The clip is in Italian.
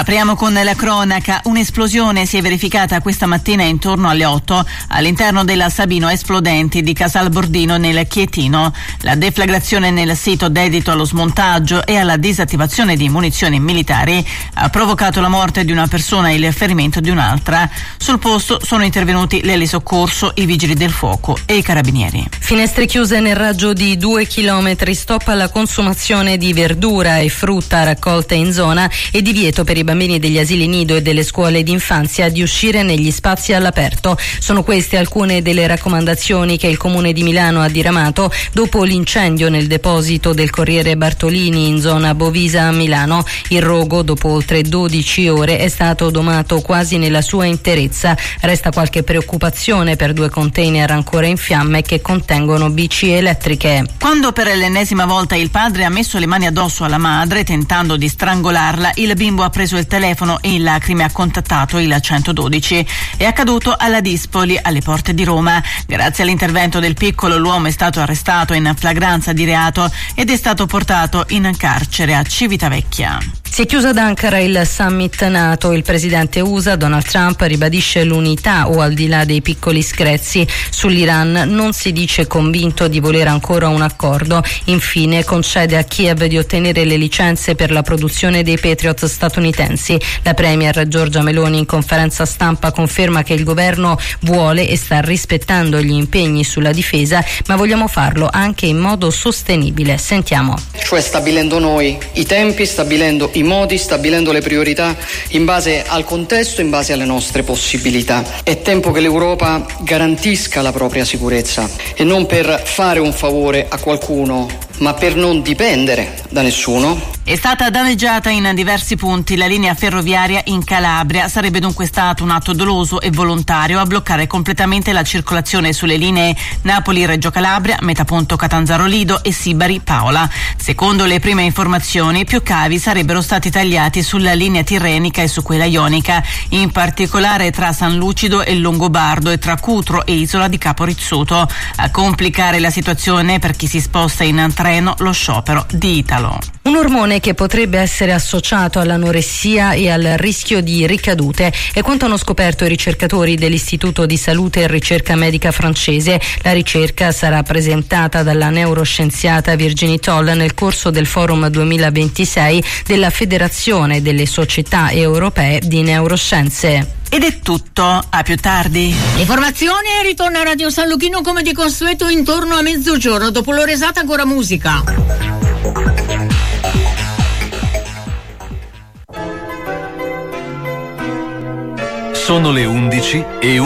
Apriamo con la cronaca. Un'esplosione si è verificata questa mattina intorno alle 8 all'interno della Sabino Esplodenti di Casal Bordino nel Chietino. La deflagrazione nel sito dedito allo smontaggio e alla disattivazione di munizioni militari ha provocato la morte di una persona e il ferimento di un'altra. Sul posto sono intervenuti l'elisoccorso, i vigili del fuoco e i carabinieri. Finestre chiuse nel raggio di 2 chilometri, stop alla consumazione di verdura e frutta raccolte in zona e divieto per i bambini degli asili nido e delle scuole d'infanzia di uscire negli spazi all'aperto. Sono queste alcune delle raccomandazioni che il Comune di Milano ha diramato dopo l'incendio nel deposito del Corriere Bartolini in zona Bovisa a Milano. Il rogo, dopo oltre 12 ore, è stato domato quasi nella sua interezza. Resta qualche preoccupazione per 2 container ancora in fiamme che contengono bici elettriche. Quando per l'ennesima volta il padre ha messo le mani addosso alla madre tentando di strangolarla, il bimbo ha preso il telefono e in lacrime ha contattato il 112. È accaduto alla Dispoli, alle porte di Roma. Grazie all'intervento del piccolo, l'uomo è stato arrestato in flagranza di reato ed è stato portato in carcere a Civitavecchia. Si è chiuso ad Ankara il summit NATO. Il presidente USA Donald Trump ribadisce l'unità o al di là dei piccoli screzi. Sull'Iran non si dice convinto di volere ancora un accordo. Infine concede a Kiev di ottenere le licenze per la produzione dei Patriot statunitensi. La premier Giorgia Meloni in conferenza stampa conferma che il governo vuole e sta rispettando gli impegni sulla difesa, ma vogliamo farlo anche in modo sostenibile. Sentiamo. Cioè stabilendo noi i tempi, stabilendo i modi, stabilendo le priorità in base al contesto, in base alle nostre possibilità. È tempo che l'Europa garantisca la propria sicurezza e non per fare un favore a qualcuno, ma per non dipendere da nessuno. È stata danneggiata in diversi punti la linea ferroviaria in Calabria. Sarebbe dunque stato un atto doloso e volontario a bloccare completamente la circolazione sulle linee Napoli-Reggio Calabria, Metaponto Catanzaro Lido e Sibari-Paola. Secondo le prime informazioni, più cavi sarebbero stati tagliati sulla linea tirrenica e su quella ionica, in particolare tra San Lucido e Longobardo e tra Cutro e Isola di Capo Rizzuto. A complicare la situazione per chi si sposta in treno, lo sciopero di Italo. Un ormone che potrebbe essere associato all'anoressia e al rischio di ricadute è quanto hanno scoperto i ricercatori dell'Istituto di Salute e Ricerca Medica francese. La ricerca sarà presentata dalla neuroscienziata Virginie Toll nel corso del Forum 2026 della Federazione delle Società Europee di Neuroscienze. Ed è tutto, a più tardi. Informazione, ritorna a Radio San Luchino come di consueto intorno a mezzogiorno. Dopo l'ora esatta ancora musica. Sono le 11 e